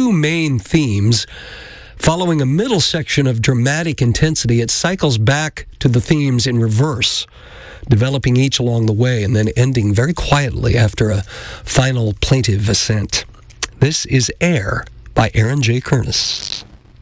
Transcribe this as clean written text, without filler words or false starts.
two main themes. Following a middle section of dramatic intensity, it cycles back to the themes in reverse, developing each along the way and then ending very quietly after a final plaintive ascent. This is Air by Aaron J. Kernis.